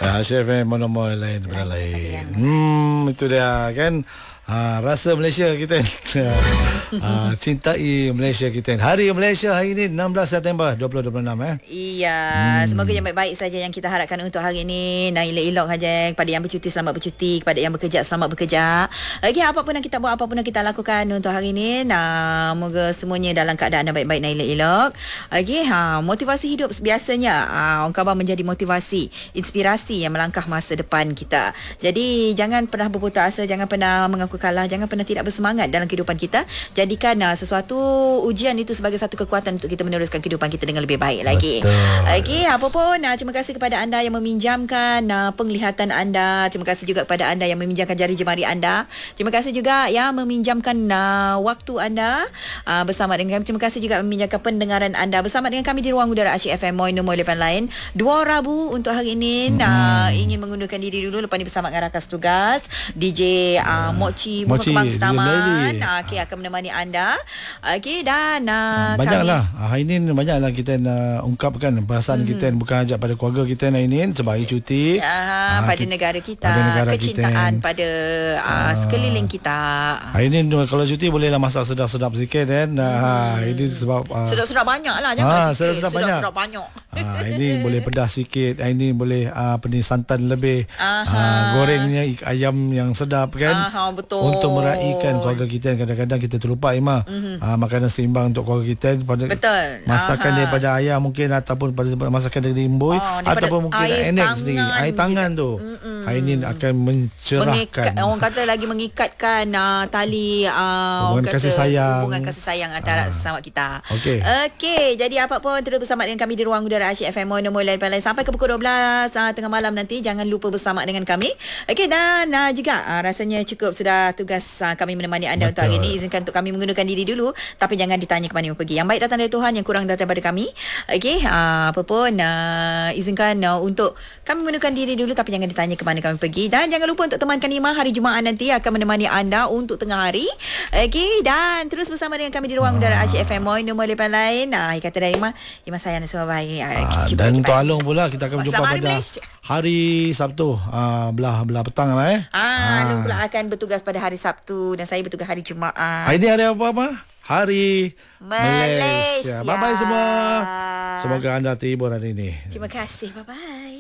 Chef mono lain benda lain. Itu dia kan. Rasa Malaysia kita cintai Malaysia kita. Hari Malaysia hari ini 16 September 2026 Iya, semoga yang baik-baik saja yang kita harapkan untuk hari ini. Dan elok-elok saja. Kepada yang bercuti selamat bercuti, kepada yang bekerja selamat bekerja. Okey, apapun yang kita buat, apapun yang kita lakukan untuk hari ini, moga semuanya dalam keadaan yang baik-baik dan elok-elok. Okey, motivasi hidup biasanya orang khabar menjadi motivasi, inspirasi yang melangkah masa depan kita. Jadi jangan pernah berputus asa, jangan pernah mengaku kalah, jangan pernah tidak bersemangat dalam kehidupan kita. Jadikan sesuatu ujian itu sebagai satu kekuatan untuk kita meneruskan kehidupan kita dengan lebih baik lagi. Okey, apa pun terima kasih kepada anda yang meminjamkan penglihatan anda. Terima kasih juga kepada anda yang meminjamkan jari jemari anda. Terima kasih juga yang meminjamkan waktu anda bersama dengan kami. Terima kasih juga meminjamkan pendengaran anda bersama dengan kami di ruang udara Asyik FM Moin nombor 8 lain. 2 Rabu untuk hari ini. Ingin mengundurkan diri dulu, lepas ni bersama dengan rakan tugas DJ Mochi Kembang Setaman akan menemani anda. Okey, dan banyaklah hari ini banyaklah kita nak ungkapkan perasaan kita, bukan ajak pada keluarga kita hari ini sebab hari cuti pada negara kita, kecintaan kita, pada sekeliling kita. Hari ini kalau cuti bolehlah masak sedap-sedap sikit kan. Ini sebab sedap-sedap banyaklah, jangan sikit. Sedap-sedap banyak. Ini boleh pedas sikit, ini boleh santan lebih, gorengnya ayam yang sedap kan. Betul. Untuk meraihkan keluarga kita, kadang-kadang kita terlupa makanan seimbang untuk keluarga kita pada masakan daripada ayah mungkin, ataupun pada masakan dari imboi, ataupun mungkin enek sendiri air tangan tu. Hari ini akan mencerahkan, orang kata lagi mengikatkan tali hubungan kasih sayang antara sesama kita. Okey, jadi apapun terus bersama dengan kami di ruang udara Asyik FM nombor 8 sampai ke pukul 12 tengah malam nanti. Jangan lupa bersama dengan kami. Okey, dan juga rasanya cukup sudah tugas kami menemani anda untuk hari ini. Izinkan untuk kami mengundurkan diri dulu, tapi jangan ditanya ke mana pergi. Yang baik datang dari Tuhan, yang kurang datang daripada kami. Okey, apa pun izinkan untuk kami mengundurkan diri dulu, tapi jangan ditanya ke mana kami pergi. Dan jangan lupa untuk temankan Imah hari Jumaat nanti akan menemani anda untuk tengah hari. Okey, dan terus bersama dengan kami di ruang udara Asyik FM Moin nombor 8 lain. Kata dari Imah sayang semua baik. Dan untuk Along pula kita akan berjumpa pada hari Sabtu belah petang lah Alung pula akan bertugas pada hari Sabtu dan saya bertugas hari Jumaat. Hari ni hari apa? Hari Malaysia. Bye-bye semua. Semoga anda terhibur hari ini. Terima kasih. Bye-bye.